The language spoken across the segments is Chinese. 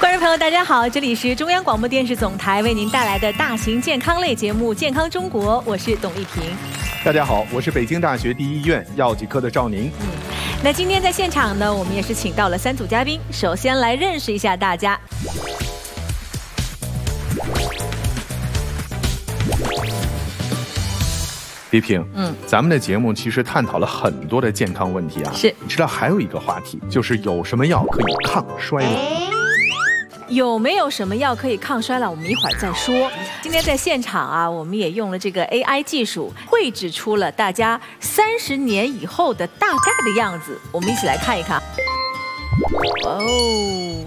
观众朋友，大家好，这里是中央广播电视总台为您带来的大型健康类节目《健康中国》，我是董丽萍。 大家好，我是北京大学第一医院药剂科的赵宁。 那今天在现场呢，我们也是请到了3组嘉宾，首先来认识一下大家。 丽萍，咱们的节目其实探讨了很多的健康问题啊。 是， 你知道还有一个话题，就是有什么药可以抗衰老？ 有没有什么药可以抗衰老？我们一会儿再说。今天在现场啊，我们也用了这个 AI 技术，绘制出了大家30年以后的大概的样子。我们一起来看一看。哦，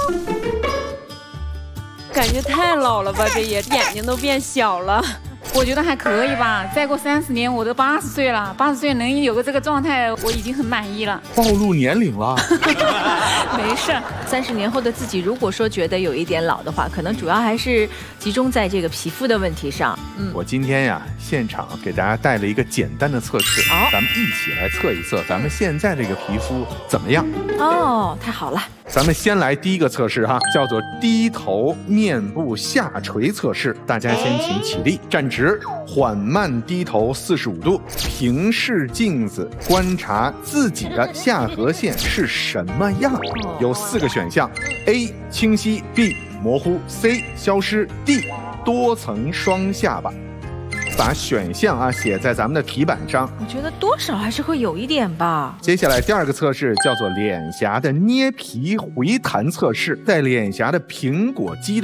感觉太老了吧，这也眼睛都变小了。 我觉得还可以吧，再过30年我都80岁了，80岁能有个这个状态，我已经很满意了。 暴露年龄了。 没事，30年后的自己，如果说觉得有一点老的话，可能主要还是集中在这个皮肤的问题上。 我今天呀，现场给大家带了一个简单的测试，咱们一起来测一测咱们现在这个皮肤怎么样。 哦，太好了。 咱们先来第一个测试哈，叫做低头面部下垂测试。大家先请起立，站直，缓慢低头45度，平视镜子，观察自己的下颌线是什么样。有4个选项 ：A 清晰 ，B 模糊 ，C 消失 ，D 多层双下巴。把选项写在咱们的题板上。 我觉得多少还是会有一点吧。 接下来第2个测试叫做脸颊的捏皮回弹测试，在脸颊的苹果肌的